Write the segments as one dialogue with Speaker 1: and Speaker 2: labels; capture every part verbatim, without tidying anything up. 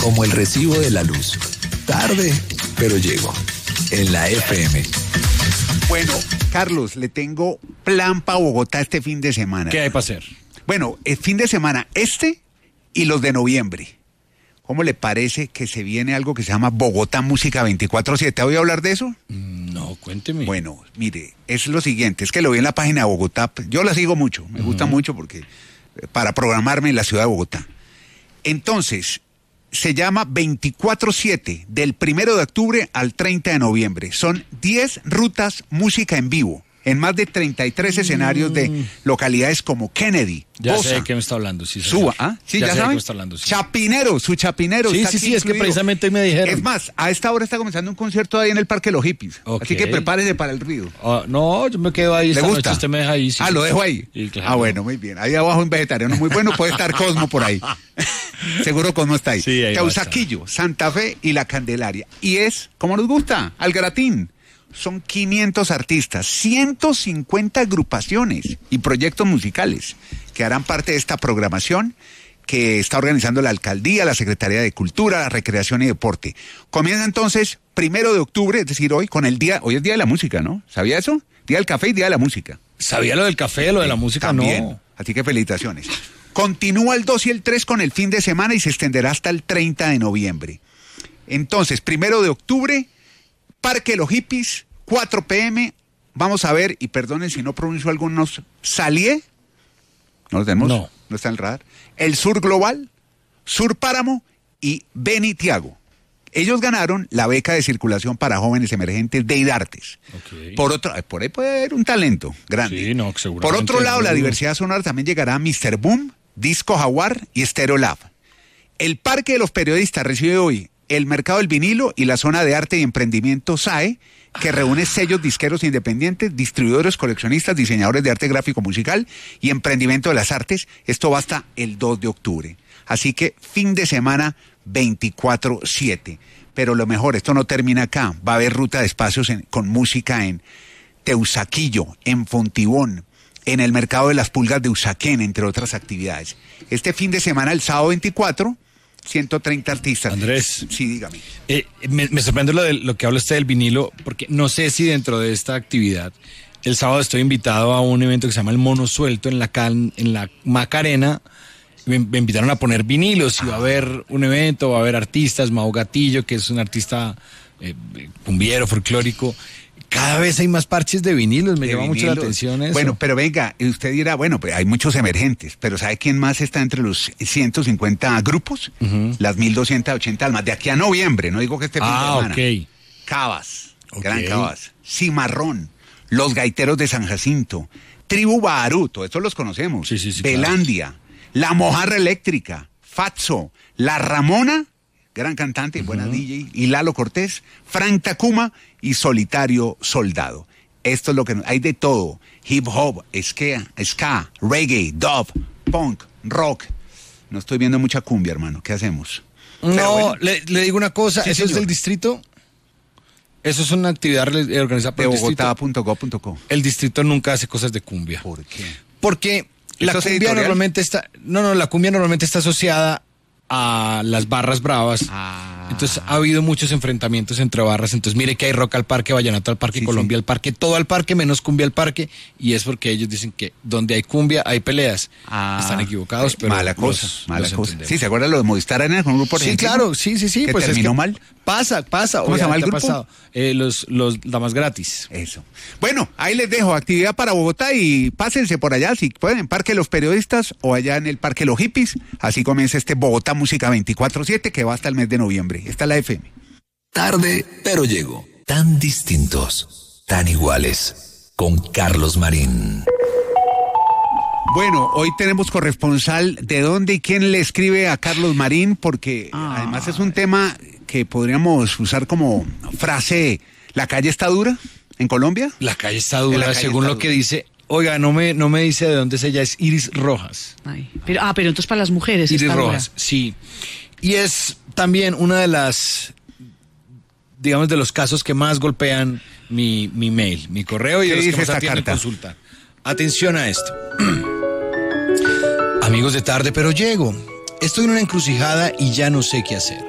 Speaker 1: como el recibo de la luz. Tarde, pero llego. En la F M.
Speaker 2: Bueno, Carlos, le tengo plan para Bogotá este fin de semana.
Speaker 3: ¿Qué hay para hacer?
Speaker 2: Bueno, el fin de semana este y los de noviembre. ¿Cómo le parece que se viene algo que se llama Bogotá Música veinticuatro siete? ¿Voy a hablar de eso?
Speaker 3: No, cuénteme.
Speaker 2: Bueno, mire, es lo siguiente, es que lo vi en la página de Bogotá. Yo la sigo mucho, me uh-huh. gusta mucho porque para programarme en la ciudad de Bogotá. Entonces, se llama veinticuatro siete, del primero de octubre al treinta de noviembre. Son diez rutas música en vivo, en más de treinta y tres mm. escenarios de localidades como Kennedy,
Speaker 3: Ya
Speaker 2: Bosa,
Speaker 3: sé de qué me está hablando, sí,
Speaker 2: Suba, ¿ah? Sí, ya,
Speaker 3: ya sé
Speaker 2: saben.
Speaker 3: de qué me está hablando, sí.
Speaker 2: Chapinero, su Chapinero.
Speaker 3: Sí,
Speaker 2: está
Speaker 3: sí,
Speaker 2: aquí
Speaker 3: sí, es que
Speaker 2: incluido.
Speaker 3: precisamente me dijeron.
Speaker 2: Es más, a esta hora está comenzando un concierto ahí en el Parque Los Hippies. Okay. Así que prepárese para el ruido.
Speaker 3: Uh, no, yo me quedo ahí.
Speaker 2: ¿Le
Speaker 3: esta
Speaker 2: gusta?
Speaker 3: Noche usted me deja ahí. Sí,
Speaker 2: ah,
Speaker 3: sí,
Speaker 2: lo
Speaker 3: sí.
Speaker 2: dejo ahí.
Speaker 3: Sí, claro.
Speaker 2: Ah, bueno, muy bien. Ahí abajo un vegetariano muy bueno, puede estar Cosmo por ahí. Seguro Cosmo está ahí.
Speaker 3: Sí, ahí
Speaker 2: Teusaquillo, Santa Fe y La Candelaria. Y es, como nos gusta, al gratín. Son quinientos artistas, ciento cincuenta agrupaciones y proyectos musicales que harán parte de esta programación que está organizando la Alcaldía, la Secretaría de Cultura, la Recreación y Deporte. Comienza entonces primero de octubre, es decir, hoy, con el día, hoy es Día de la Música, ¿no? ¿Sabía eso? Día del Café y Día de la Música.
Speaker 3: ¿Sabía lo del café, lo de la música?
Speaker 2: También.
Speaker 3: No.
Speaker 2: Así que felicitaciones. Continúa el dos y el tres con el fin de semana y se extenderá hasta el treinta de noviembre. Entonces, primero de octubre, Parque Los Hippies, cuatro pm, vamos a ver, y perdonen si no pronuncio algunos, Salié, ¿no lo tenemos?
Speaker 3: No.
Speaker 2: No está en el radar. El Sur Global, Sur Páramo y Beni Tiago. Ellos ganaron la beca de circulación para jóvenes emergentes de IDARTES. Okay. Por otro, por ahí puede haber un talento grande.
Speaker 3: Sí, no, seguramente.
Speaker 2: Por otro lado,
Speaker 3: no.
Speaker 2: la diversidad sonora también llegará a míster Boom, Disco Jaguar y Stereo Lab. El Parque de los Periodistas recibe hoy el mercado del vinilo y la zona de arte y emprendimiento S A E, que reúne sellos disqueros independientes, distribuidores, coleccionistas, diseñadores de arte gráfico musical y emprendimiento de las artes. Esto va hasta el dos de octubre. Así que fin de semana veinticuatro siete. Pero lo mejor, esto no termina acá. Va a haber ruta de espacios en, con música en Teusaquillo, en Fontibón, en el mercado de las pulgas de Usaquén, entre otras actividades. Este fin de semana, el sábado veinticuatro, ciento treinta artistas.
Speaker 3: Andrés.
Speaker 2: Sí, dígame.
Speaker 3: Eh, me, me sorprende lo, de, lo que habla usted del vinilo, porque no sé si dentro de esta actividad, el sábado estoy invitado a un evento que se llama El Mono Suelto en la, can, en la Macarena. Me, me invitaron a poner vinilos y va a haber un evento, va a haber artistas, Mau Gatillo, que es un artista eh, cumbiero, folclórico. Cada vez hay más parches de vinilos, me de llama vinilos. mucho la atención eso.
Speaker 2: Bueno, pero venga, usted dirá, bueno, pues hay muchos emergentes, pero ¿sabe quién más está entre los ciento cincuenta grupos? Uh-huh. Las mil doscientas ochenta almas, de aquí a noviembre, no digo que este fin
Speaker 3: ah,
Speaker 2: de semana.
Speaker 3: ok.
Speaker 2: Cabas,
Speaker 3: okay.
Speaker 2: Gran Cabas, Cimarrón, Los Gaiteros de San Jacinto, Tribu Baharú, todos estos los conocemos,
Speaker 3: sí, sí, sí,
Speaker 2: Belandia, claro. La Mojarra Eléctrica, Fatso, La Ramona, gran cantante, uh-huh. buena D J, y Lalo Cortés, Frank Tacuma y Solitario Soldado. Esto es lo que hay de todo: hip hop, ska, ska, reggae, dub, punk, rock. No estoy viendo mucha cumbia, hermano. ¿Qué hacemos?
Speaker 3: No, bueno. le, le digo una cosa,
Speaker 2: sí,
Speaker 3: ¿eso
Speaker 2: señor.
Speaker 3: es del distrito? Eso es una actividad organizada por
Speaker 2: de
Speaker 3: el distrito.
Speaker 2: bogotá punto go punto co.
Speaker 3: El distrito nunca hace cosas de cumbia.
Speaker 2: ¿Por qué?
Speaker 3: Porque la cumbia editorial? normalmente está, no, no, la cumbia normalmente está asociada a las barras bravas.
Speaker 2: Ah.
Speaker 3: Entonces ha habido muchos enfrentamientos entre barras. Entonces mire que hay rock al parque, vallenato al parque, sí, Colombia sí. al parque, todo al parque menos cumbia al parque. Y es porque ellos dicen que donde hay cumbia hay peleas.
Speaker 2: Ah,
Speaker 3: Están equivocados, pero
Speaker 2: mala cosa,
Speaker 3: los,
Speaker 2: mala
Speaker 3: los
Speaker 2: cosa.
Speaker 3: entendemos.
Speaker 2: Sí, ¿se acuerdan lo de Movistar Arena con un grupo
Speaker 3: Sí, claro, sí, sí, sí.
Speaker 2: que
Speaker 3: Pues
Speaker 2: terminó
Speaker 3: es que
Speaker 2: mal.
Speaker 3: Pasa, pasa.
Speaker 2: ¿Cómo se llama el grupo?
Speaker 3: Pasado. Eh, los, los damas gratis.
Speaker 2: Eso. Bueno, ahí les dejo actividad para Bogotá y pásense por allá si pueden, Parque Los Periodistas o allá en el Parque Los Hippies. Así comienza este Bogotá Música veinticuatro siete que va hasta el mes de noviembre. Esta es la F M.
Speaker 1: Tarde, pero llego. Tan distintos, tan iguales. Con Carlos Marín.
Speaker 2: Bueno, hoy tenemos corresponsal. ¿De dónde y quién le escribe a Carlos Marín? Porque ah. además es un tema que podríamos usar como frase. ¿La calle está dura en Colombia?
Speaker 3: La calle está dura, calle según
Speaker 2: está
Speaker 3: lo
Speaker 2: dura.
Speaker 3: que dice. Oiga, no me, no me dice de dónde es ella, es Iris Rojas.
Speaker 4: Ay, pero, ah, pero entonces para las mujeres
Speaker 3: Iris
Speaker 4: está
Speaker 3: Rojas,
Speaker 4: dura.
Speaker 3: Sí. Y es también una de las, digamos, de los casos que más golpean mi, mi mail, mi correo y de los que más atienden consulta. Atención a esto. Amigos de Tarde, pero llego. Estoy en una encrucijada y ya no sé qué hacer.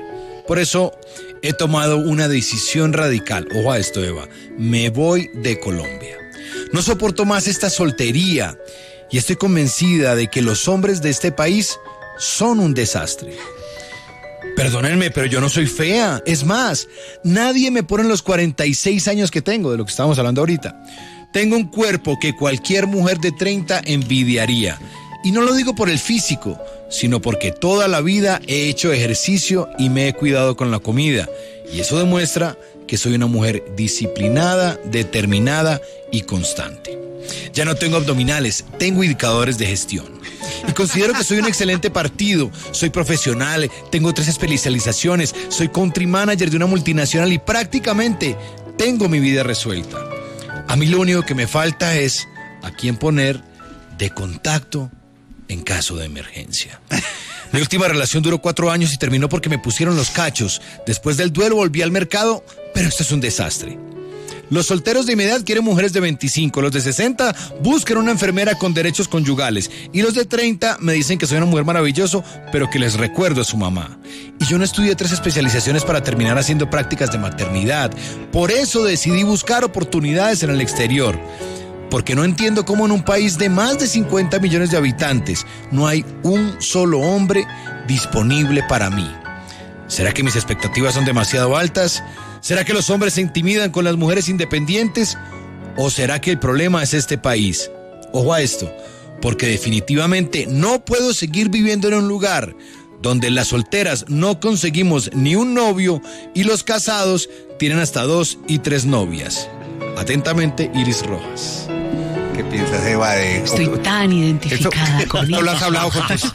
Speaker 3: Por eso he tomado una decisión radical. Ojo a esto, Eva. Me voy de Colombia. No soporto más esta soltería y estoy convencida de que los hombres de este país son un desastre. Perdónenme, pero yo no soy fea. Es más, nadie me pone en los cuarenta y seis años que tengo, de lo que estábamos hablando ahorita. Tengo un cuerpo que cualquier mujer de treinta envidiaría. Y no lo digo por el físico, sino porque toda la vida he hecho ejercicio y me he cuidado con la comida. Y eso demuestra que soy una mujer disciplinada, determinada y constante. Ya no tengo abdominales, tengo indicadores de gestión. Y considero que soy un excelente partido, soy profesional, tengo tres especializaciones, soy country manager de una multinacional y prácticamente tengo mi vida resuelta. A mí lo único que me falta es a quién poner de contacto en caso de emergencia. Mi última relación duró cuatro años y terminó porque me pusieron los cachos. Después del duelo volví al mercado, pero esto es un desastre. Los solteros de mi edad quieren mujeres de veinticinco, los de sesenta buscan una enfermera con derechos conyugales y los de treinta me dicen que soy una mujer maravilloso, pero que les recuerdo a su mamá. Y yo no estudié tres especializaciones para terminar haciendo prácticas de maternidad. Por eso decidí buscar oportunidades en el exterior. Porque no entiendo cómo en un país de más de cincuenta millones de habitantes no hay un solo hombre disponible para mí. ¿Será que mis expectativas son demasiado altas? ¿Será que los hombres se intimidan con las mujeres independientes? ¿O será que el problema es este país? Ojo a esto, porque definitivamente no puedo seguir viviendo en un lugar donde las solteras no conseguimos ni un novio y los casados tienen hasta dos y tres novias. Atentamente, Iris Rojas.
Speaker 2: ¿Qué piensas, Eva, de...?
Speaker 4: Estoy tan identificada
Speaker 2: Eso,
Speaker 4: con
Speaker 2: ¿no
Speaker 4: ella.
Speaker 2: lo has hablado con tus...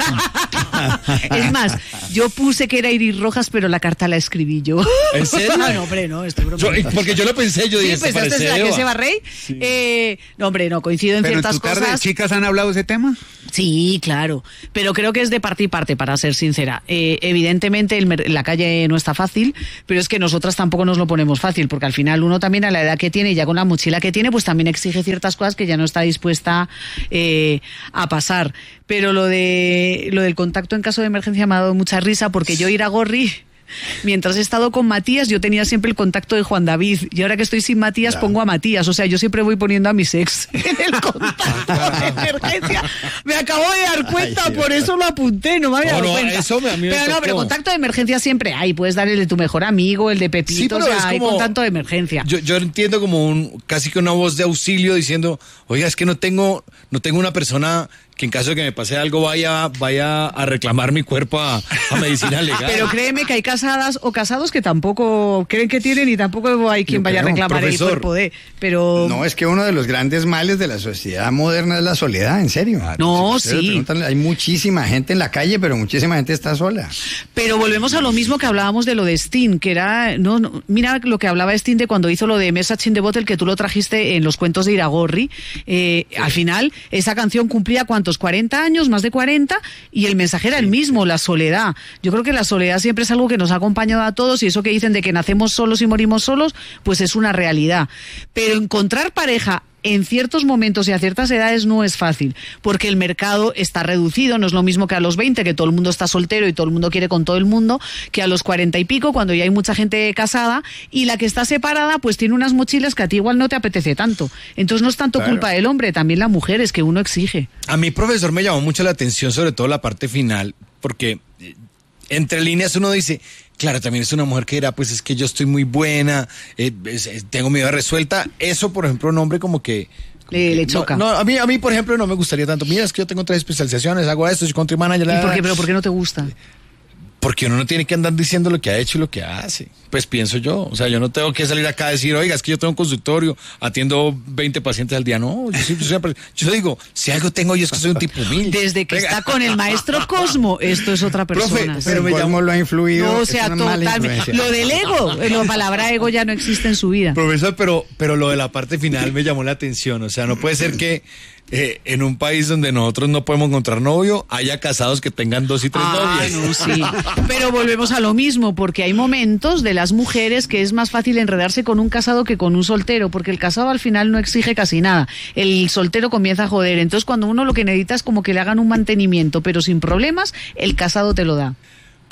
Speaker 4: Es más, yo puse que era Iris Rojas, pero la carta la escribí yo.
Speaker 3: ¿En serio?
Speaker 4: Ah, no, hombre, no, estoy
Speaker 3: Yo,
Speaker 4: bromeando.
Speaker 3: porque yo lo pensé, yo dije,
Speaker 4: Sí, pues
Speaker 3: ¿se
Speaker 4: esta es
Speaker 3: parece
Speaker 4: la
Speaker 3: a
Speaker 4: que
Speaker 3: Eva?
Speaker 4: se va rey.
Speaker 3: Sí.
Speaker 4: Eh, no, hombre, no, coincido en
Speaker 2: Pero en
Speaker 4: ciertas
Speaker 2: tu tarde de
Speaker 4: cosas.
Speaker 2: chicas han hablado de ese tema.
Speaker 4: Sí, claro, pero creo que es de parte y parte, para ser sincera. Eh, evidentemente el mer- la calle no está fácil, pero es que nosotras tampoco nos lo ponemos fácil, porque al final uno también a la edad que tiene y ya con la mochila que tiene, pues también exige ciertas cosas que ya no está dispuesta eh, a pasar. Pero lo de lo del contacto en caso de emergencia me ha dado mucha risa, porque yo ir a Gorri... Mientras he estado con Matías, yo tenía siempre el contacto de Juan David. Y ahora que estoy sin Matías,
Speaker 5: Claro.
Speaker 4: pongo a Matías. O sea, yo siempre voy poniendo a mis ex en el contacto de emergencia. Me acabo de dar cuenta,
Speaker 5: Ay, sí.
Speaker 4: por eso lo apunté, no me había
Speaker 3: No,
Speaker 4: dado
Speaker 3: no,
Speaker 4: cuenta.
Speaker 3: eso me- a mí me
Speaker 4: pero no,
Speaker 3: tocó.
Speaker 4: pero contacto de emergencia siempre hay. Puedes dar el de tu mejor amigo, el de Pepito,
Speaker 3: Sí, pero
Speaker 4: o sea,
Speaker 3: es
Speaker 4: hay
Speaker 3: como-
Speaker 4: contacto de emergencia.
Speaker 3: Yo, yo entiendo como un casi que una voz de auxilio diciendo, oiga, es que no tengo, no tengo una persona que en caso de que me pase algo vaya, vaya a reclamar mi cuerpo a, a medicina legal.
Speaker 4: Pero créeme que hay casadas o casados que tampoco creen que tienen y tampoco hay quien
Speaker 5: Yo
Speaker 4: vaya a
Speaker 5: creo,
Speaker 4: reclamar
Speaker 3: profesor.
Speaker 4: el cuerpo de. Pero
Speaker 5: No, es que uno de los grandes males de la sociedad moderna es la soledad, en serio.
Speaker 4: No,
Speaker 5: Si ustedes
Speaker 4: sí.
Speaker 5: preguntan, hay muchísima gente en la calle, pero muchísima gente está sola.
Speaker 4: Pero volvemos a lo mismo que hablábamos de lo de Sting, que era, no, no, mira lo que hablaba Sting de cuando hizo lo de Message in the Bottle, que tú lo trajiste en los cuentos de Iragorri. Eh, Al final, esa canción cumplía ¿cuántos? cuarenta años, más de cuarenta, y el mensaje era el mismo, la soledad. Yo creo que la soledad siempre es algo que nos ha acompañado a todos, y eso que dicen de que nacemos solos y morimos solos, pues es una realidad. Pero encontrar pareja en ciertos momentos y a ciertas edades no es fácil, porque el mercado está reducido, no es lo mismo que a los veinte, que todo el mundo está soltero y todo el mundo quiere con todo el mundo, que a los cuarenta y pico, cuando ya hay mucha gente casada, y la que está separada, pues tiene unas mochilas que a ti igual no te apetece tanto. Entonces no es tanto
Speaker 5: Claro.
Speaker 4: culpa del hombre, también la mujer, es que uno exige.
Speaker 3: A mi profesor me llamó mucho la atención, sobre todo la parte final, porque eh, entre líneas uno dice, claro, también es una mujer que dirá, pues es que yo estoy muy buena, eh, es- es- tengo mi vida resuelta. Eso, por ejemplo, un hombre como que... como
Speaker 4: Le-
Speaker 3: que-
Speaker 4: le
Speaker 3: no,
Speaker 4: choca.
Speaker 3: No, a mí, a mí, por ejemplo, no me gustaría tanto. Mira, es que yo tengo tres especializaciones, hago esto, soy country manager. la,
Speaker 4: ¿Y por
Speaker 3: la,
Speaker 4: qué,
Speaker 3: la".
Speaker 4: pero por qué no te gusta?
Speaker 3: Porque uno no tiene que andar diciendo lo que ha hecho y lo que hace. Pues pienso yo. O sea, yo no tengo que salir acá a decir, oiga, es que yo tengo un consultorio, atiendo veinte pacientes al día. No, yo, sí- yo, siempre- yo digo, si algo tengo yo es que soy un tipo humilde.
Speaker 4: Desde que
Speaker 3: Venga.
Speaker 4: está con el maestro Cosmo, esto es otra
Speaker 3: Profe,
Speaker 4: persona.
Speaker 3: pero
Speaker 5: Pero
Speaker 3: me
Speaker 5: ¿cómo
Speaker 3: llamó-
Speaker 5: lo ha influido?
Speaker 4: No, o
Speaker 5: Es
Speaker 4: sea,
Speaker 5: una mala
Speaker 4: totalmente.
Speaker 5: influencia.
Speaker 4: Lo del ego, la palabra ego ya no existe en su vida.
Speaker 3: Profesor, pero, pero lo de la parte final me llamó la atención. O sea, no puede ser que eh, en un país donde nosotros no podemos encontrar novio, haya casados que tengan dos y tres
Speaker 4: Ah,
Speaker 3: novias.
Speaker 4: no, sí. Pero volvemos a lo mismo, porque hay momentos de las mujeres que es más fácil enredarse con un casado que con un soltero, porque el casado al final no exige casi nada. El soltero comienza a joder. Entonces, cuando uno lo que necesita es como que le hagan un mantenimiento, pero sin problemas, el casado te lo da.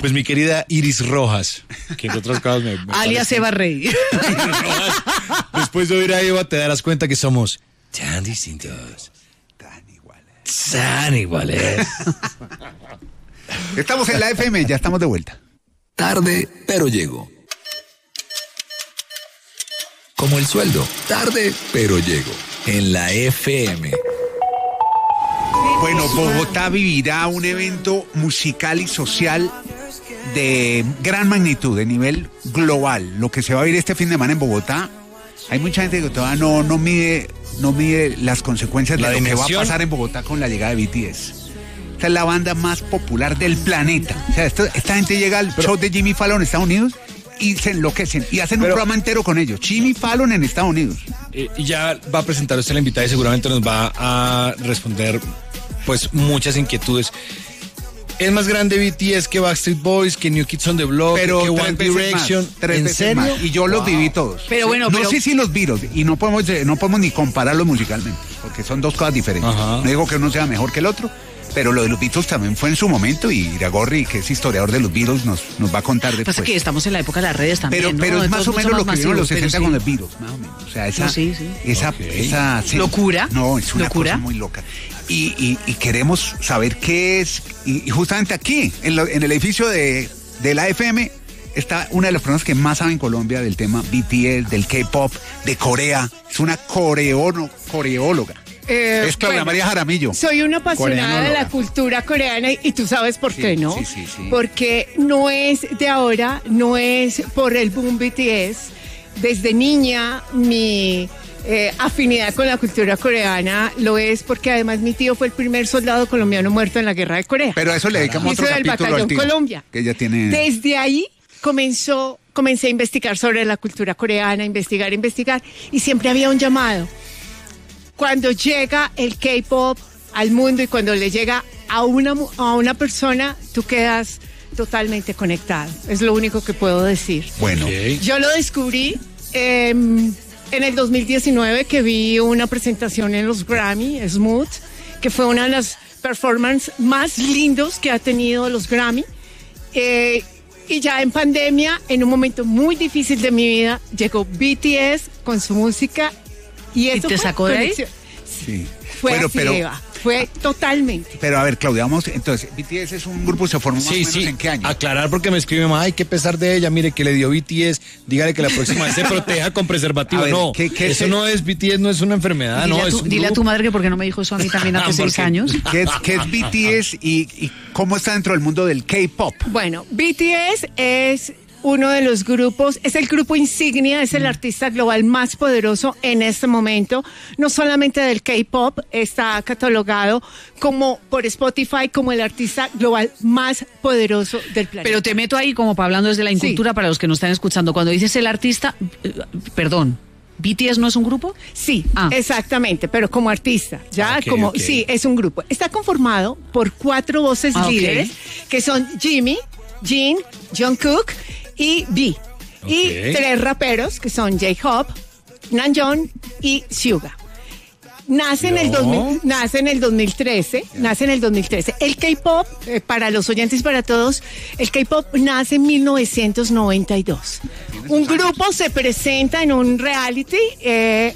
Speaker 3: Pues mi querida Iris Rojas, que en otros casos me... me
Speaker 4: Alias
Speaker 3: parece-
Speaker 4: Eva Rey.
Speaker 3: Iris Rojas, después de oír a Eva te darás cuenta que somos tan distintos.
Speaker 2: Tan iguales.
Speaker 3: Tan iguales.
Speaker 2: Estamos en la F M, ya estamos de vuelta.
Speaker 1: Tarde, pero llego. Como el sueldo. Tarde, pero llego. En la F M.
Speaker 2: Bueno, Bogotá vivirá un evento musical y social de gran magnitud, de nivel global. Lo que se va a vivir este fin de semana en Bogotá, hay mucha gente que todavía no, no mide, no mide las consecuencias
Speaker 3: La
Speaker 2: de lo que va a
Speaker 3: dimensión.
Speaker 2: pasar en Bogotá con la llegada de B T S. Esta es la banda más popular del planeta. O sea, esto- esta gente llega al show de Jimmy Fallon en Estados Unidos y se enloquecen y hacen un
Speaker 3: Pero-
Speaker 2: programa entero con ellos. Jimmy Fallon en Estados Unidos.
Speaker 3: Eh, y ya va a presentar usted la invitada y seguramente nos va a responder pues muchas inquietudes. Es más grande B T S que Backstreet Boys, que New Kids on the Block,
Speaker 2: Pero
Speaker 3: que
Speaker 2: tres
Speaker 3: One
Speaker 2: veces
Speaker 3: Direction.
Speaker 2: más, tres
Speaker 3: ¿En
Speaker 2: veces
Speaker 3: serio?
Speaker 2: más. Y yo los
Speaker 3: Wow.
Speaker 2: viví todos.
Speaker 4: Pero bueno,
Speaker 2: no
Speaker 4: pero-
Speaker 2: sé si los Beatles, y no podemos, eh, no podemos ni compararlos musicalmente, porque son dos cosas diferentes.
Speaker 3: Ajá.
Speaker 2: No digo que uno sea mejor que el otro, pero lo de los Beatles también fue en su momento, y Iragorri, que es historiador de los Beatles, nos, nos va a contar después.
Speaker 4: Pasa que estamos en la época de las redes también,
Speaker 2: Pero,
Speaker 4: ¿no?
Speaker 2: pero es
Speaker 4: De
Speaker 2: más
Speaker 4: todos
Speaker 2: o menos
Speaker 4: somos
Speaker 2: lo que vivieron los
Speaker 4: masivos, pero
Speaker 2: sesenta
Speaker 4: sí.
Speaker 2: con los Beatles, más o menos. O sea, esa,
Speaker 4: No, sí, sí.
Speaker 2: esa,
Speaker 3: Ok.
Speaker 2: esa sí.
Speaker 4: ¿Locura?
Speaker 2: No, es una
Speaker 4: ¿Locura?
Speaker 2: cosa muy loca. Y, y, y queremos saber qué es, y, y justamente aquí, en, lo- en el edificio de, de la F M, está una de las personas que más saben en Colombia del tema B T S, del K-pop, de Corea. Es una coreóno, coreóloga.
Speaker 6: Eh,
Speaker 2: es Claudia
Speaker 6: bueno,
Speaker 2: María Jaramillo.
Speaker 6: Soy una apasionada de
Speaker 2: Coreanóloga.
Speaker 6: la cultura coreana y tú sabes por
Speaker 2: Sí,
Speaker 6: qué, ¿no?
Speaker 2: sí, sí, sí.
Speaker 6: Porque no es de ahora, no es por el boom B T S. Desde niña mi eh, afinidad con la cultura coreana lo es porque además mi tío fue el primer soldado colombiano muerto en la guerra de Corea.
Speaker 2: Pero a eso le dedicamos
Speaker 6: Hizo
Speaker 2: otro
Speaker 6: del
Speaker 2: capítulo al
Speaker 6: Batallón
Speaker 2: tío,
Speaker 6: Colombia.
Speaker 2: que ella tiene...
Speaker 6: Desde ahí comenzó, comencé a investigar sobre la cultura coreana, investigar, investigar, y siempre había un llamado. Cuando llega el K-pop al mundo y cuando le llega a una, mu- a una persona, tú quedas totalmente conectado. Es lo único que puedo decir.
Speaker 2: Bueno,
Speaker 3: Ok.
Speaker 6: Yo lo descubrí eh, en el dos mil diecinueve, que vi una presentación en los Grammy, Smooth, que fue una de las performances más lindos que ha tenido los Grammy. Eh, y ya en pandemia, en un momento muy difícil de mi vida, llegó B T S con su música y eso
Speaker 4: te
Speaker 6: fue
Speaker 4: sacó de ahí?
Speaker 6: conexión.
Speaker 2: sí.
Speaker 6: Fue
Speaker 2: Bueno,
Speaker 6: así,
Speaker 2: pero,
Speaker 6: Eva. Fue totalmente.
Speaker 2: pero a ver, Claudia, vamos, entonces, B T S es un grupo que se formó más
Speaker 3: Sí,
Speaker 2: o menos
Speaker 3: sí,
Speaker 2: ¿en qué año?
Speaker 3: aclarar porque me escribe, mamá, ay, qué pesar de ella, mire que le dio B T S, dígale que la próxima vez se proteja con preservativo.
Speaker 2: A ver,
Speaker 3: no,
Speaker 2: ¿qué- qué
Speaker 3: eso
Speaker 2: es-
Speaker 3: no es B T S, no es una enfermedad,
Speaker 4: dile,
Speaker 3: no,
Speaker 4: a
Speaker 3: es
Speaker 4: tu,
Speaker 3: un
Speaker 4: dile a tu
Speaker 3: grupo.
Speaker 4: madre que porque no me dijo eso a mí también hace seis
Speaker 3: Porque-
Speaker 4: años.
Speaker 2: ¿Qué es, qué es B T S y, y cómo está dentro del mundo del K-pop?
Speaker 6: Bueno, B T S es uno de los grupos, es el grupo insignia, es el artista global más poderoso en este momento, no solamente del K-pop, está catalogado como por Spotify como el artista global más poderoso del planeta.
Speaker 4: Pero te meto ahí como para hablando desde la incultura
Speaker 6: Sí.
Speaker 4: para los que nos están escuchando. Cuando dices el artista, eh, perdón, ¿B T S no es un grupo?
Speaker 6: Sí,
Speaker 4: Ah.
Speaker 6: exactamente, pero como artista, ya
Speaker 3: Ok,
Speaker 6: como,
Speaker 3: ok.
Speaker 6: sí, es un grupo. Está conformado por cuatro voces
Speaker 4: Ah, ok.
Speaker 6: líderes, que son Jimmy, Jin, Jungkook y V. Y
Speaker 3: Ok.
Speaker 6: tres raperos, que son J-Hope, Namjoon y Suga. Nace en, el
Speaker 3: No.
Speaker 6: dos mil, nace en el dos mil trece, nace en el dos mil trece. El K-pop, eh, para los oyentes y para todos, el K-pop nace en mil novecientos noventa y dos. Un grupo se presenta en un reality eh,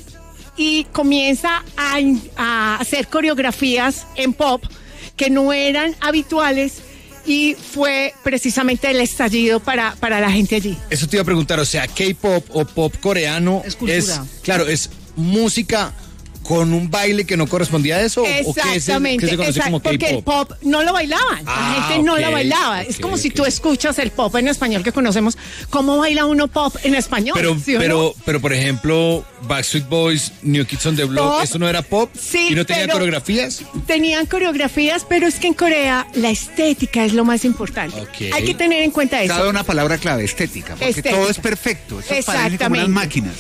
Speaker 6: y comienza a, a hacer coreografías en pop que no eran habituales, y fue precisamente el estallido para, para la gente allí.
Speaker 3: Eso te iba a preguntar, o sea, K-pop o pop coreano
Speaker 4: Es cultura.
Speaker 3: claro, es música con un baile que no correspondía a eso, o qué, es el-
Speaker 6: Exactamente,
Speaker 3: qué se conoce
Speaker 6: exact-
Speaker 3: como
Speaker 6: porque el
Speaker 3: K-pop.
Speaker 6: pop no lo bailaban,
Speaker 3: Ah,
Speaker 6: la gente no
Speaker 3: ok,
Speaker 6: lo bailaba. Es
Speaker 3: ok,
Speaker 6: como si
Speaker 3: ok.
Speaker 6: tú escuchas el pop en español que conocemos, ¿cómo baila uno pop en español?
Speaker 3: Pero,
Speaker 6: ¿Sí o
Speaker 3: pero,
Speaker 6: no?
Speaker 3: pero por ejemplo, Backstreet Boys, New Kids on the Block,
Speaker 6: Pop.
Speaker 3: ¿eso no era pop?
Speaker 6: Sí,
Speaker 3: ¿Y no tenía
Speaker 6: pero-
Speaker 3: coreografías?
Speaker 6: Tenían coreografías, pero es que en Corea la estética es lo más importante.
Speaker 3: Ok.
Speaker 6: Hay que tener en cuenta eso.
Speaker 2: Cada una palabra clave, estética, porque
Speaker 6: Estética.
Speaker 2: todo es perfecto. Eso parece como
Speaker 6: Exactamente.
Speaker 2: unas máquinas.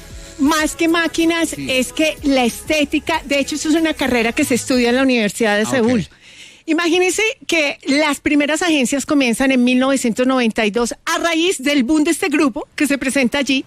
Speaker 6: Más que máquinas,
Speaker 2: Sí.
Speaker 6: es que la estética, de hecho, eso es una carrera que se estudia en la Universidad de
Speaker 2: Ah,
Speaker 6: Seúl.
Speaker 2: ok.
Speaker 6: Imagínense que las primeras agencias comienzan en mil novecientos noventa y dos a raíz del boom de este grupo que se presenta allí,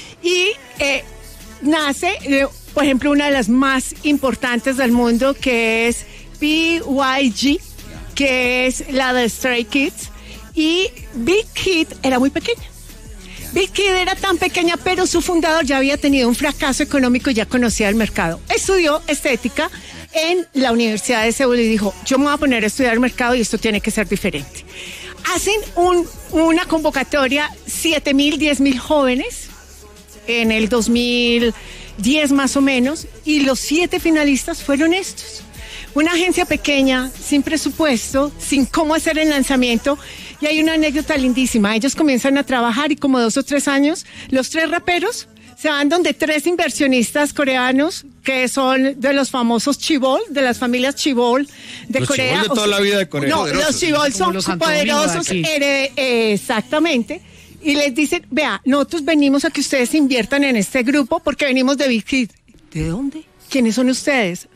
Speaker 6: y eh, nace, eh, por ejemplo, una de las más importantes del mundo, que es P Y G, que es la de Stray Kids, Y Big Hit era muy pequeña. Big Hit era tan pequeña, pero su fundador ya había tenido un fracaso económico y ya conocía el mercado. Estudió estética en la Universidad de Seúl y dijo, yo me voy a poner a estudiar el mercado y esto tiene que ser diferente. Hacen un, una convocatoria, siete mil, diez mil jóvenes en el dos mil diez más o menos, y los siete finalistas fueron estos. Una agencia pequeña, sin presupuesto, sin cómo hacer el lanzamiento, y hay una anécdota lindísima. Ellos comienzan a trabajar y como dos o tres años, los tres raperos se van donde tres inversionistas coreanos que son de los famosos Chibol, de las familias Chibol de
Speaker 3: los
Speaker 6: Corea.
Speaker 3: Chibol de toda la vida de Corea.
Speaker 6: No,
Speaker 2: Poderosos,
Speaker 6: los Chibol son
Speaker 4: los Santo
Speaker 6: poderosos,
Speaker 4: Domingo de aquí.
Speaker 6: hered- eh, exactamente. Y les dicen, vea, nosotros venimos a que ustedes inviertan en este grupo porque venimos de Big Hit. ¿De dónde? ¿Quiénes son ustedes?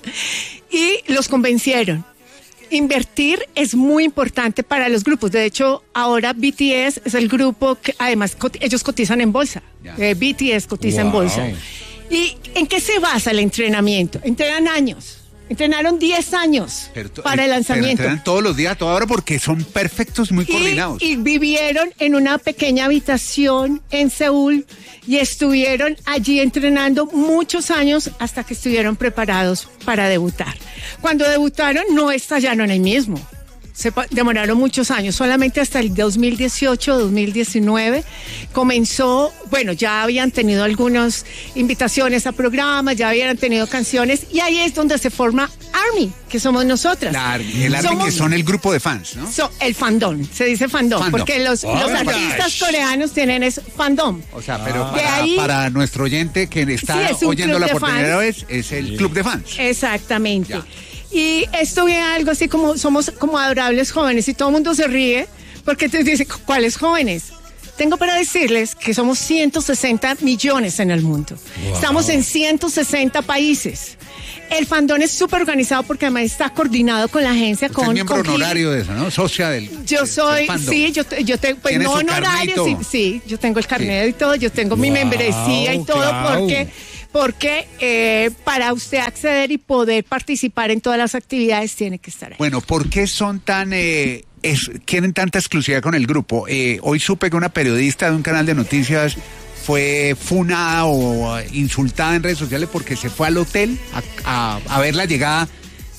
Speaker 6: Y los convencieron. Invertir es muy importante para los grupos. De hecho, ahora B T S es el grupo que además coti- ellos cotizan en bolsa.
Speaker 2: Ya.
Speaker 6: Eh, B T S cotiza en
Speaker 3: Wow.
Speaker 6: bolsa. ¿Y en qué se basa el entrenamiento? Entrenan años. Entrenaron diez años
Speaker 2: Pero to-
Speaker 6: para el
Speaker 2: pero
Speaker 6: lanzamiento.
Speaker 2: entrenan todos los días, a toda hora, porque son perfectos, muy
Speaker 6: Y,
Speaker 2: coordinados.
Speaker 6: y vivieron en una pequeña habitación en Seúl y estuvieron allí entrenando muchos años hasta que estuvieron preparados para debutar. Cuando debutaron no estallaron ahí mismo. Se pa- demoraron muchos años, solamente hasta el dos mil dieciocho, dos mil diecinueve comenzó, bueno, ya habían tenido algunas invitaciones a programas, ya habían tenido canciones, y ahí es donde se forma ARMY, que somos nosotras.
Speaker 2: La Army, el Army,
Speaker 6: Somos-
Speaker 2: que son el grupo de fans, ¿no?
Speaker 6: So, el fandom, se dice fandom,
Speaker 2: Fandom.
Speaker 6: porque los,
Speaker 3: Oh,
Speaker 6: los
Speaker 3: my
Speaker 6: artistas
Speaker 3: gosh.
Speaker 6: coreanos tienen es fandom.
Speaker 2: O sea, pero
Speaker 6: De
Speaker 2: para,
Speaker 6: ahí-
Speaker 2: para nuestro oyente que está
Speaker 6: Sí, es un
Speaker 2: oyendo
Speaker 6: club
Speaker 2: la
Speaker 6: de
Speaker 2: por primera
Speaker 6: fans.
Speaker 2: vez, es el club de fans.
Speaker 6: Exactamente.
Speaker 2: Ya.
Speaker 6: Y esto viene algo así como somos como adorables jóvenes y todo el mundo se ríe porque te dice, ¿cuáles jóvenes? Tengo para decirles que somos ciento sesenta millones en el mundo. Estamos en ciento sesenta países. El fandom es súper organizado porque además está coordinado con la agencia.
Speaker 2: Usted
Speaker 6: con,
Speaker 2: es miembro
Speaker 6: con
Speaker 2: honorario de eso, ¿no? Socia del.
Speaker 6: Yo
Speaker 2: del-
Speaker 6: soy,
Speaker 2: del fandom.
Speaker 6: sí, yo, te- yo tengo, pues
Speaker 2: ¿Tiene
Speaker 6: no
Speaker 2: su
Speaker 6: honorario, sí,
Speaker 2: carnito?
Speaker 6: sí, yo tengo el carnet y todo, yo tengo mi
Speaker 3: Wow,
Speaker 6: membresía y todo,
Speaker 3: claro.
Speaker 6: porque, porque eh, para usted acceder y poder participar en todas las actividades tiene que estar ahí.
Speaker 2: Bueno, ¿por qué son tan... eh, es- quieren tanta exclusividad con el grupo? Eh, hoy supe que una periodista de un canal de noticias fue funada o eh, insultada en redes sociales porque se fue al hotel a, a- a ver la llegada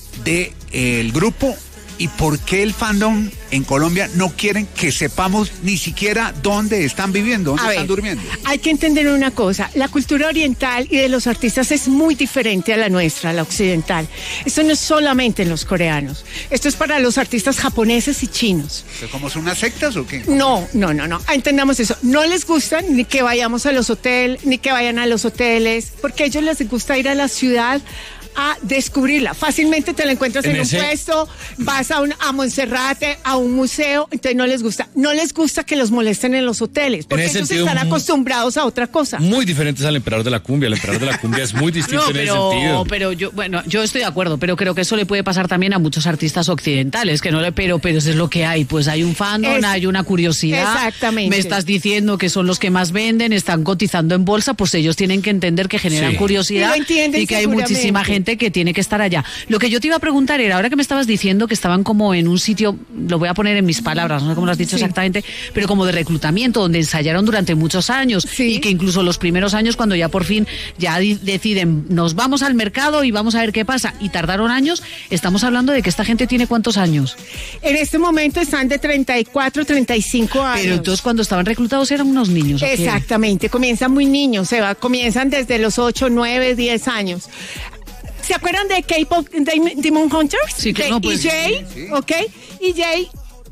Speaker 2: del grupo. ¿Y por qué el fandom en Colombia no quieren que sepamos ni siquiera dónde están viviendo, dónde
Speaker 6: A
Speaker 2: están
Speaker 6: ver,
Speaker 2: durmiendo?
Speaker 6: hay que entender una cosa, la cultura oriental y de los artistas es muy diferente a la nuestra, a la occidental. Esto no es solamente en los coreanos, esto es para los artistas japoneses y chinos.
Speaker 2: ¿Cómo son unas sectas o qué?
Speaker 6: No, no, no, no, entendamos eso. No les gusta ni que vayamos a los hoteles, ni que vayan a los hoteles, porque a ellos les gusta ir a la ciudad a descubrirla. Fácilmente te la encuentras en,
Speaker 3: En
Speaker 6: un
Speaker 3: ese-
Speaker 6: puesto, vas a, un, a Monserrate, a un museo, entonces no les gusta. No les gusta que los molesten en los hoteles, porque
Speaker 3: ese
Speaker 6: ellos
Speaker 3: sentido,
Speaker 6: están
Speaker 3: muy-
Speaker 6: acostumbrados a otra cosa.
Speaker 3: Muy diferentes al emperador de la cumbia. El emperador de la cumbia es muy distinto
Speaker 4: No,
Speaker 3: en ese
Speaker 4: pero,
Speaker 3: sentido.
Speaker 4: pero yo, bueno, yo estoy de acuerdo, pero creo que eso le puede pasar también a muchos artistas occidentales, que no le, pero, pero eso es lo que hay, pues hay un fandom,
Speaker 6: Es-
Speaker 4: hay una curiosidad.
Speaker 6: Exactamente.
Speaker 4: Me estás diciendo que son los que más venden, están cotizando en bolsa, pues ellos tienen que entender que generan
Speaker 3: Sí.
Speaker 4: curiosidad
Speaker 6: Y lo entienden
Speaker 4: que hay
Speaker 6: seguramente.
Speaker 4: muchísima gente que tiene que estar allá. Lo que yo te iba a preguntar era, ahora que me estabas diciendo que estaban como en un sitio, lo voy a poner en mis palabras, no sé cómo lo has dicho
Speaker 6: Sí.
Speaker 4: exactamente, pero como de reclutamiento, donde ensayaron durante muchos años
Speaker 6: Sí.
Speaker 4: y que incluso los primeros años cuando ya por fin ya di- deciden, nos vamos al mercado y vamos a ver qué pasa, y tardaron años, estamos hablando de que esta gente tiene cuántos años.
Speaker 6: En este momento están de treinta y cuatro, treinta y cinco años.
Speaker 4: Pero entonces cuando estaban reclutados eran unos niños. ¿o qué?
Speaker 6: Exactamente, comienzan muy niños, se va, comienzan desde los ocho, nueve, diez años. ¿Se acuerdan de K-pop de- Demon Hunters?
Speaker 4: Sí, que
Speaker 6: de
Speaker 4: no, pues,
Speaker 6: E J,
Speaker 2: sí, sí.
Speaker 6: ¿ok? E J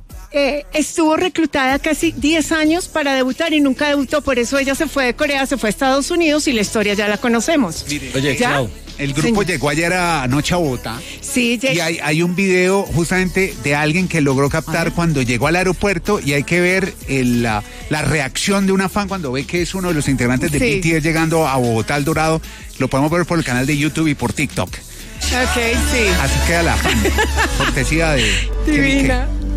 Speaker 6: eh, estuvo reclutada casi diez años para debutar y nunca debutó, por eso ella se fue de Corea, se fue a Estados Unidos y la historia ya la conocemos.
Speaker 3: Oye,
Speaker 6: ¿Ya?
Speaker 3: Clau,
Speaker 2: El grupo
Speaker 6: Sí.
Speaker 2: llegó ayer a- anoche a Bogotá.
Speaker 6: Sí,
Speaker 2: Y hay, hay un video justamente de alguien que logró captar cuando llegó al aeropuerto y hay que ver el, la, la reacción de una fan cuando ve que es uno de los integrantes de
Speaker 6: Sí.
Speaker 2: B T S llegando a Bogotá al Dorado. Lo podemos ver por el canal de YouTube y por TikTok.
Speaker 6: ok, sí.
Speaker 2: Así queda la fan. Cortesía de...
Speaker 6: Divina,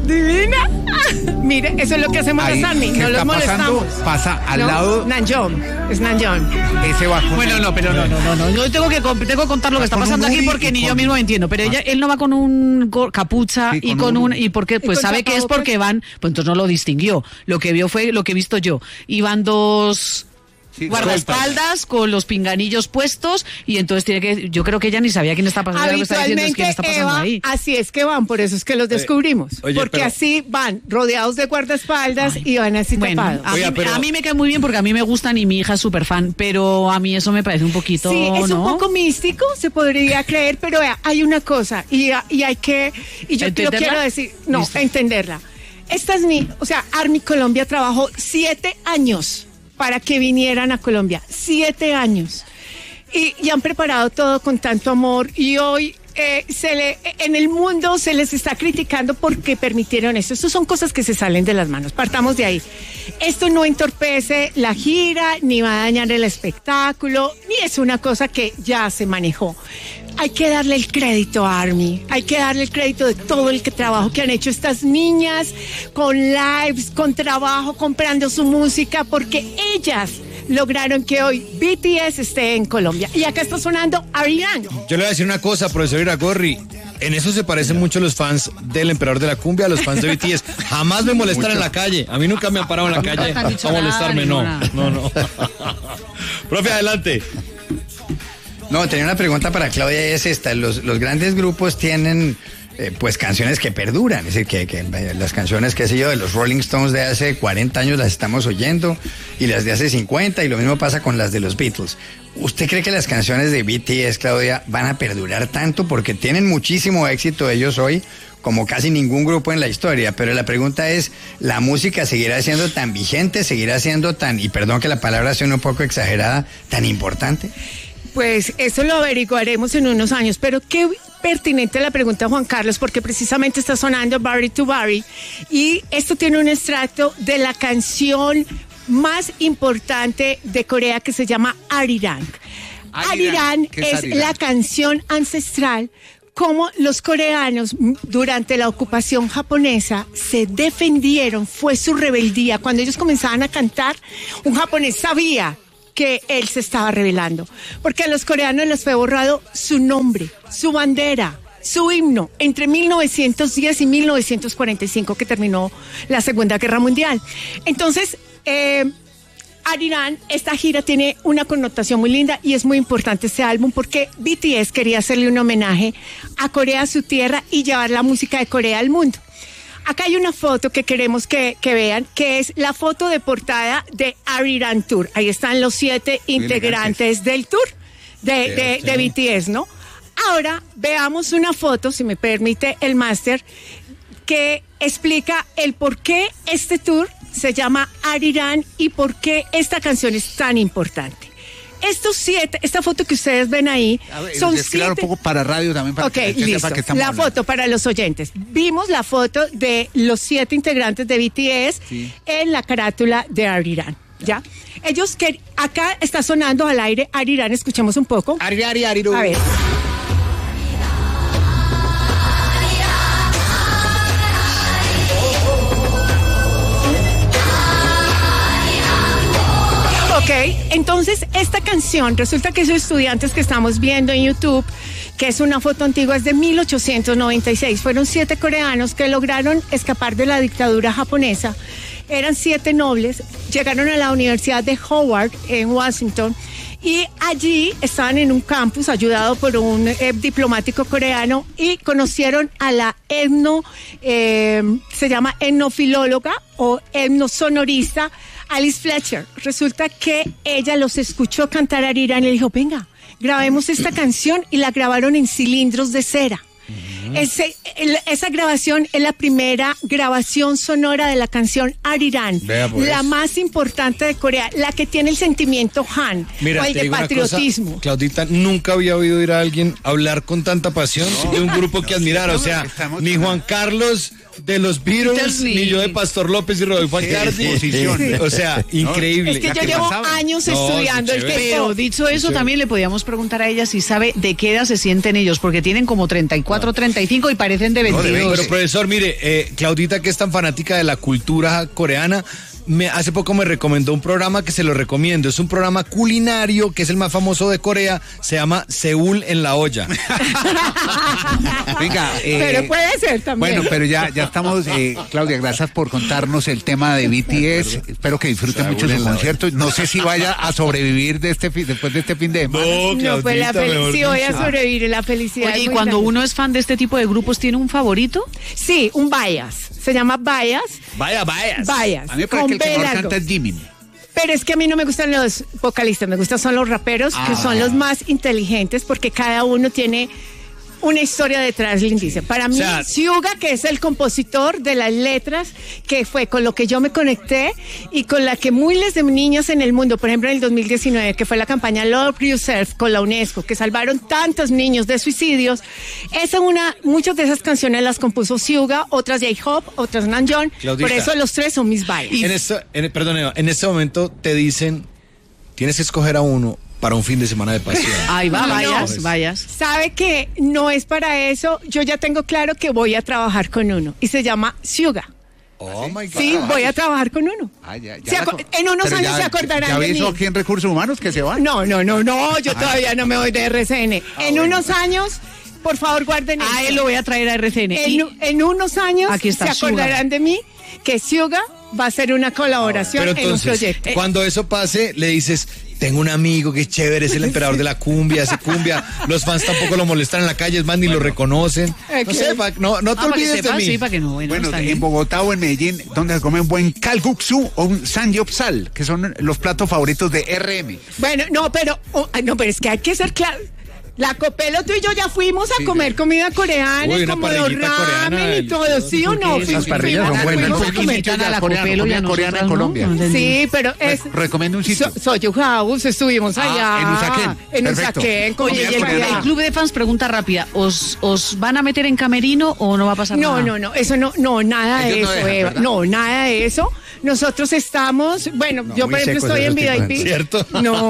Speaker 6: ¿Divina? Mire, eso es lo que hacemos
Speaker 2: Ahí,
Speaker 6: los Army,
Speaker 2: ¿qué
Speaker 6: no
Speaker 2: está
Speaker 6: los
Speaker 2: pasando?
Speaker 6: molestamos.
Speaker 2: Pasa al
Speaker 6: No,
Speaker 2: lado,
Speaker 6: Nanjón, es Nanjón.
Speaker 2: ese va con
Speaker 4: Bueno, no, pero no, no, no, no. Yo tengo que, con- tengo que contar lo que está
Speaker 2: con un
Speaker 4: pasando aquí
Speaker 2: hoodie
Speaker 4: porque
Speaker 2: y
Speaker 4: ni
Speaker 2: con-
Speaker 4: yo mismo entiendo. Pero ella, él no va con un go- capucha
Speaker 2: Sí,
Speaker 4: y
Speaker 2: con
Speaker 4: con
Speaker 2: un-
Speaker 4: un, y porque pues
Speaker 6: con
Speaker 4: sabe que es
Speaker 6: tapabocas.
Speaker 4: porque van, pues entonces no lo distinguió. Lo que vio fue lo que he visto yo. Iban dos
Speaker 2: Sí,
Speaker 4: guardaespaldas con los pinganillos puestos y entonces tiene que, yo creo que ella ni sabía quién está pasando. Lo que está diciendo es
Speaker 6: Habitualmente,
Speaker 4: quién está pasando
Speaker 6: Eva,
Speaker 4: ahí.
Speaker 6: así es que van, por eso es que los descubrimos.
Speaker 3: oye,
Speaker 6: porque
Speaker 3: pero-
Speaker 6: así van, rodeados de guardaespaldas y van así
Speaker 4: Bueno,
Speaker 6: tapados.
Speaker 4: a,
Speaker 3: Oiga,
Speaker 4: mí,
Speaker 3: pero-
Speaker 4: a mí me cae muy bien porque a mí me gustan y mi hija es súper fan, pero a mí eso me parece un poquito,
Speaker 6: Sí, es
Speaker 4: ¿no?
Speaker 6: un poco místico, se podría creer, pero vea, hay una cosa y, y hay que, y yo lo
Speaker 4: ¿Entenderla?
Speaker 6: quiero decir, no,
Speaker 4: Listo.
Speaker 6: entenderla. Estas ni, o sea, Army Colombia trabajó siete años para que vinieran a Colombia, siete años. Y, y han preparado todo con tanto amor y hoy eh, se le, en el mundo se les está criticando porque permitieron esto. Estas son cosas que se salen de las manos, partamos de ahí. Esto no entorpece la gira, ni va a dañar el espectáculo, ni es una cosa que ya se manejó. Hay que darle el crédito a Army, hay que darle el crédito de todo el que trabajo que han hecho estas niñas, con lives, con trabajo, comprando su música, porque ellas lograron que hoy B T S esté en Colombia. Y acá está sonando Ariana.
Speaker 3: Yo le voy a decir una cosa, profesor Iragorri. En eso se parecen mucho los fans del Emperador de la Cumbia a los fans de B T S. Jamás me molestan en la calle. A mí nunca me han parado en la calle
Speaker 4: te han dicho
Speaker 3: a
Speaker 4: nada,
Speaker 3: molestarme. No,
Speaker 4: ninguna.
Speaker 3: no, no. Profe, adelante.
Speaker 5: No, tenía una pregunta para Claudia y es esta. Los, los grandes grupos tienen eh, pues canciones que perduran. Es decir, que, que eh, las canciones, qué sé yo, de los Rolling Stones de hace cuarenta años las estamos oyendo y las de hace cincuenta y lo mismo pasa con las de los Beatles. ¿Usted cree que las canciones de B T S, Claudia, van a perdurar tanto? Porque tienen muchísimo éxito ellos hoy, como casi ningún grupo en la historia, pero la pregunta es, ¿la música seguirá siendo tan vigente, seguirá siendo tan, y perdón que la palabra sea un poco exagerada, tan importante?
Speaker 6: Pues eso lo averiguaremos en unos años, pero qué pertinente la pregunta, Juan Carlos, porque precisamente está sonando Barry to Barry y esto tiene un extracto de la canción más importante de Corea que se llama Arirang.
Speaker 2: Arirang,
Speaker 6: Arirang
Speaker 2: ¿qué es
Speaker 6: es
Speaker 2: Arirang?
Speaker 6: la canción ancestral como los coreanos m, durante la ocupación japonesa se defendieron, fue su rebeldía. Cuando ellos comenzaban a cantar, un japonés sabía que él se estaba rebelando, porque a los coreanos les fue borrado su nombre, su bandera, su himno, entre mil novecientos diez y mil novecientos cuarenta y cinco, que terminó la Segunda Guerra Mundial. Entonces, eh, Arirang, esta gira tiene una connotación muy linda y es muy importante este álbum porque B T S quería hacerle un homenaje a Corea, su tierra, y llevar la música de Corea al mundo. Acá hay una foto que queremos que, que vean, que es la foto de portada de Arirang Tour. Ahí están los siete integrantes del tour de, de, de B T S, ¿no? Ahora veamos una foto, si me permite el máster, que explica el por qué este tour se llama Arirang y por qué esta canción es tan importante. Estos siete, esta foto que ustedes ven ahí,
Speaker 2: A ver,
Speaker 6: son
Speaker 2: describir un
Speaker 6: siete...
Speaker 2: poco para radio también, para
Speaker 6: Ok,
Speaker 2: que la gente
Speaker 6: listo.
Speaker 2: sepa que estamos
Speaker 6: La
Speaker 2: hablando.
Speaker 6: foto para los oyentes. Vimos la foto de los siete integrantes de B T S
Speaker 2: Sí.
Speaker 6: en la carátula de Arirang. ¿Ya? Ellos que acá está sonando al aire Arirang, escuchemos un poco.
Speaker 2: Ari, ari, ariru.
Speaker 6: A ver. Ok, entonces esta canción, resulta que esos estudiantes que estamos viendo en YouTube, que es una foto antigua, es de mil ochocientos noventa y seis. Fueron siete coreanos que lograron escapar de la dictadura japonesa. Eran siete nobles, llegaron a la Universidad de Howard en Washington y allí estaban en un campus ayudado por un eh, diplomático coreano y conocieron a la etno, eh, se llama etnofilóloga o etnosonorista Alice Fletcher. Resulta que ella los escuchó cantar Arirang y le dijo, venga, grabemos esta canción, y la grabaron en cilindros de cera. Ese, el- esa grabación es la primera grabación sonora de la canción Arirang,
Speaker 3: Vea, pues.
Speaker 6: la más importante de Corea, la que tiene el sentimiento Han,
Speaker 3: Mira,
Speaker 6: o el
Speaker 3: te
Speaker 6: de
Speaker 3: digo una
Speaker 6: patriotismo.
Speaker 3: cosa, Claudita, nunca había oído ir a alguien hablar con tanta pasión de un grupo que admirar. O sea,
Speaker 2: Está emocionado.
Speaker 3: ni Juan Carlos de los Beatles,
Speaker 4: Beatles,
Speaker 3: ni yo de Pastor López y Rodolfo Alcardi.
Speaker 2: exposición.
Speaker 3: O sea, increíble.
Speaker 6: Es que
Speaker 2: Ya
Speaker 6: yo
Speaker 2: que
Speaker 6: llevo
Speaker 2: pasaba.
Speaker 6: años
Speaker 3: No,
Speaker 6: estudiando
Speaker 3: qué
Speaker 6: el
Speaker 3: chévere.
Speaker 4: Pero
Speaker 6: K-pop.
Speaker 4: dicho eso, también le podíamos preguntar a ella si sabe de qué edad se sienten ellos, porque tienen como treinta y cuatro, treinta y cinco y parecen de
Speaker 2: No, de
Speaker 4: veintidós.
Speaker 3: Pero profesor, mire, eh, Claudita, que es tan fanática de la cultura coreana, me, hace poco me recomendó un programa que se lo recomiendo. Es un programa culinario que es el más famoso de Corea. Se llama Seúl en la olla.
Speaker 2: Venga, eh,
Speaker 6: Pero puede ser también.
Speaker 2: Bueno, pero ya, ya estamos, eh, Claudia, gracias por contarnos el tema de B T S. Espero que disfruten mucho su concierto. No sé si vaya a sobrevivir de este fin- después de este fin de semana.
Speaker 6: No, pues la fel-
Speaker 3: mejor
Speaker 6: sí voy a
Speaker 3: dicho.
Speaker 6: sobrevivir, la felicidad.
Speaker 4: Oye,
Speaker 6: es
Speaker 4: y
Speaker 6: muy
Speaker 4: cuando
Speaker 6: grande.
Speaker 4: uno es fan de este tipo de grupos, ¿tiene un favorito?
Speaker 6: Sí, un bias. Se llama bias.
Speaker 3: Vaya, vaya.
Speaker 6: Bias.
Speaker 2: A mí me parece
Speaker 6: con
Speaker 2: que el que
Speaker 6: B
Speaker 2: mejor
Speaker 6: largo.
Speaker 2: canta es Jimin.
Speaker 6: Pero es que a mí no me gustan los vocalistas, me gustan son los raperos, que
Speaker 2: Ah.
Speaker 6: son los más inteligentes porque cada uno tiene una historia detrás lindísima. Para mí,
Speaker 3: O sea-
Speaker 6: Hyuga, que es el compositor de las letras, que fue con lo que yo me conecté y con la que miles de niños en el mundo, por ejemplo en el dos mil diecinueve, que fue la campaña Love Yourself con la UNESCO, que salvaron tantos niños de suicidios, esa una, muchas de esas canciones las compuso Hyuga, otras J-Hope, otras Namjoon,
Speaker 3: Claudita.
Speaker 6: por eso los tres son mis bias.
Speaker 3: En esto, en, perdón, Eva, en este momento te dicen, tienes que escoger a uno para un fin de semana de pasión.
Speaker 4: Ahí va,
Speaker 6: No,
Speaker 4: vayas,
Speaker 6: no.
Speaker 4: vayas.
Speaker 6: Sabe que no es para eso. Yo ya tengo claro que voy a trabajar con uno y se llama Hyuga.
Speaker 3: Oh my God.
Speaker 6: Sí, voy a trabajar con uno.
Speaker 2: Ah, ya, ya
Speaker 6: Se
Speaker 2: la
Speaker 6: aco-
Speaker 2: co-
Speaker 6: en unos
Speaker 2: pero
Speaker 6: años
Speaker 2: ya-
Speaker 6: se acordarán
Speaker 2: ¿Ya
Speaker 6: de
Speaker 2: avisó
Speaker 6: mí.
Speaker 2: aquí en Recursos Humanos que se va?
Speaker 6: No, no, no, no, yo todavía no me voy de R C N.
Speaker 2: Ah,
Speaker 6: en
Speaker 2: bueno.
Speaker 6: unos años, por favor, guarden
Speaker 4: A
Speaker 6: esto.
Speaker 4: él lo voy a traer a R C N.
Speaker 6: En,
Speaker 4: Y-
Speaker 6: en unos años
Speaker 4: Aquí está,
Speaker 6: se acordarán de mí que Hyuga va a hacer una colaboración
Speaker 3: Pero
Speaker 6: en un
Speaker 3: entonces,
Speaker 6: proyecto.
Speaker 3: cuando eso pase, le dices, tengo un amigo que es chévere, es el emperador de la cumbia, hace cumbia. Los fans tampoco lo molestan en la calle, es más, ni lo reconocen.
Speaker 6: Ok.
Speaker 3: No sé, pa- no, no te
Speaker 4: Ah, para que
Speaker 3: olvides de
Speaker 4: sepas,
Speaker 3: mí.
Speaker 4: sí, para que no. Bueno,
Speaker 2: Bueno,
Speaker 4: está
Speaker 2: en
Speaker 4: bien.
Speaker 2: Bogotá o en Medellín, donde se come un buen kalguksu o un samgyeopsal, que son los platos favoritos de R M.
Speaker 6: Bueno, no, pero oh, ay, no, pero es que hay que ser claro. La Copelo, tú y yo ya fuimos a
Speaker 2: Sí,
Speaker 6: comer comida coreana,
Speaker 3: Uy, una
Speaker 6: como los
Speaker 3: parrillita
Speaker 6: ramen
Speaker 3: coreana,
Speaker 6: y todo, ¿sí o no?
Speaker 4: Porque
Speaker 6: Fuimos-
Speaker 5: esas parrillas
Speaker 6: fuimos-
Speaker 5: son buenas.
Speaker 6: fuimos a
Speaker 2: Porque
Speaker 6: comer.
Speaker 2: invitan
Speaker 4: a la
Speaker 2: coreano,
Speaker 4: Copelo y a
Speaker 2: comida coreana
Speaker 4: nosotras,
Speaker 2: en
Speaker 4: ¿no?
Speaker 2: Colombia.
Speaker 4: No entendí.
Speaker 6: Sí, pero es...
Speaker 2: Recomiendo un sitio.
Speaker 6: So- Soju House, estuvimos
Speaker 2: Ah,
Speaker 6: allá.
Speaker 2: en Usaquén.
Speaker 6: En
Speaker 2: Perfecto.
Speaker 6: Usaquén, con
Speaker 4: Oye,
Speaker 2: Comida
Speaker 4: y el,
Speaker 2: coreana.
Speaker 4: el club de fans, pregunta rápida, ¿os, ¿os van a meter en camerino o no va a pasar
Speaker 6: No,
Speaker 4: nada?
Speaker 6: no, no, eso no, no, nada de
Speaker 2: Ellos no
Speaker 6: eso,
Speaker 2: dejan,
Speaker 6: Eva.
Speaker 2: ¿verdad?
Speaker 6: No, nada de eso. Nosotros estamos, bueno, yo
Speaker 5: muy
Speaker 6: por ejemplo
Speaker 5: secos
Speaker 6: estoy en
Speaker 5: esos tipos,
Speaker 6: V I P.
Speaker 3: ¿cierto?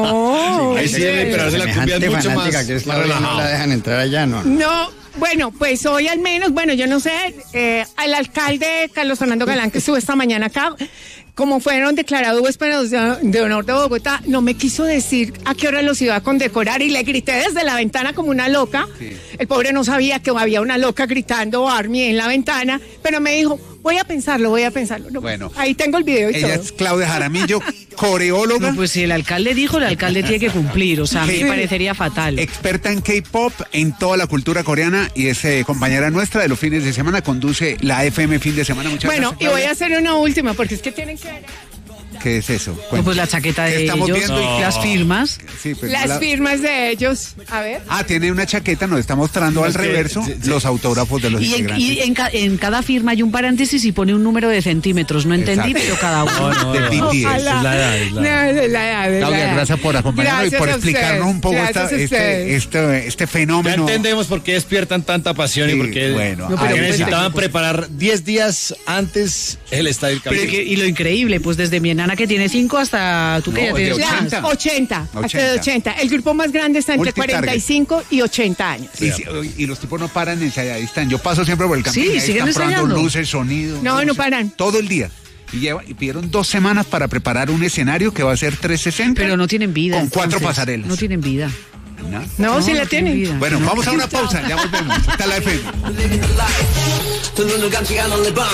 Speaker 6: No.
Speaker 3: Ahí sí, el emperador de la cumbia es
Speaker 5: Semejante
Speaker 3: mucho
Speaker 5: fanática
Speaker 3: más,
Speaker 5: que es
Speaker 3: más
Speaker 5: Claudia, no
Speaker 3: relajado.
Speaker 5: la dejan entrar allá, no.
Speaker 6: No, bueno, pues hoy al menos, bueno, yo no sé, eh, al alcalde Carlos Fernando Galán, que estuvo esta mañana acá, como fueron declarados huéspedes de de honor de Bogotá, no me quiso decir a qué hora los iba a condecorar y le grité desde la ventana como una loca. El pobre no sabía que había una loca gritando Army en la ventana, pero me dijo, voy a pensarlo, voy a pensarlo. No,
Speaker 2: Bueno.
Speaker 6: ahí tengo el video y
Speaker 2: Ella
Speaker 6: todo.
Speaker 2: es Claudia Jaramillo, coreóloga,
Speaker 4: No, pues si el alcalde dijo, el alcalde tiene que cumplir. O sea, a mí
Speaker 2: Sí.
Speaker 4: me parecería fatal.
Speaker 2: experta en K-pop, en toda la cultura coreana y es eh, compañera nuestra de los fines de semana, conduce la F M fin de semana. Muchas
Speaker 6: Bueno,
Speaker 2: gracias.
Speaker 6: y voy a
Speaker 2: Claudia.
Speaker 6: hacer una última, porque es que tienen que ver
Speaker 2: ¿Qué es eso?
Speaker 4: No, pues la chaqueta
Speaker 2: ¿Qué
Speaker 4: de
Speaker 2: estamos
Speaker 4: ellos,
Speaker 2: viendo?
Speaker 3: No.
Speaker 4: las firmas.
Speaker 2: Sí, pues,
Speaker 6: las
Speaker 2: la-
Speaker 6: firmas de ellos. A ver.
Speaker 2: Ah, tiene una chaqueta, nos está mostrando al
Speaker 3: Es que-
Speaker 2: reverso
Speaker 3: sí, sí.
Speaker 2: los autógrafos de los
Speaker 4: Y, en,
Speaker 2: integrantes.
Speaker 4: y en, ca- en cada firma hay un paréntesis y pone un número de centímetros. No entendí,
Speaker 2: Exacto.
Speaker 4: pero cada uno.
Speaker 3: No, no,
Speaker 2: de
Speaker 3: no.
Speaker 2: B T S.
Speaker 6: Ojalá.
Speaker 3: es la edad, es la
Speaker 6: No,
Speaker 3: edad.
Speaker 6: es la edad, es la
Speaker 2: Claudia,
Speaker 6: edad.
Speaker 2: gracias por acompañarnos y
Speaker 6: Gracias
Speaker 2: por
Speaker 6: a
Speaker 2: explicarnos
Speaker 6: ustedes,
Speaker 2: un poco esta-
Speaker 6: gracias a
Speaker 2: este,
Speaker 6: ustedes.
Speaker 2: este, este
Speaker 3: Ya
Speaker 2: fenómeno.
Speaker 3: entendemos por qué despiertan tanta pasión
Speaker 2: Sí,
Speaker 3: y por qué
Speaker 2: bueno,
Speaker 3: no,
Speaker 2: a
Speaker 3: pero
Speaker 2: ver,
Speaker 3: necesitaban
Speaker 2: pues-
Speaker 3: preparar diez días antes el estadio
Speaker 4: Pero
Speaker 3: Cali.
Speaker 4: que- y lo increíble, pues desde mi enana que tiene cinco hasta tú que
Speaker 2: No,
Speaker 4: ya
Speaker 2: de
Speaker 4: tienes
Speaker 6: Ya,
Speaker 2: ochenta.
Speaker 6: ochenta, hasta de
Speaker 2: ochenta.
Speaker 6: ochenta. El grupo más grande está entre
Speaker 2: Multitarget.
Speaker 6: cuarenta y cinco y ochenta años.
Speaker 2: Y, si- y los tipos no paran de ensayar, ahí están. Yo paso siempre por el camping,
Speaker 4: Sí,
Speaker 2: ahí
Speaker 4: siguen
Speaker 2: están probando
Speaker 4: ensayando.
Speaker 2: luces, sonido.
Speaker 6: No, no
Speaker 2: luces,
Speaker 6: paran.
Speaker 2: Todo el día. Y, lleva, y pidieron dos semanas para preparar un escenario que va a ser trescientos sesenta.
Speaker 4: Pero no tienen vida.
Speaker 2: Con cuatro
Speaker 4: entonces.
Speaker 2: pasarelas.
Speaker 4: No tienen vida.
Speaker 2: ¿No?
Speaker 6: No,
Speaker 4: No,
Speaker 6: sí la
Speaker 4: no tienen
Speaker 6: tienen.
Speaker 4: vida.
Speaker 2: Bueno, vamos a una pausa, ya volvemos. Está la F M.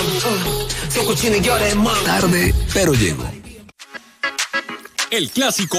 Speaker 1: Tarde, pero llego.
Speaker 7: El clásico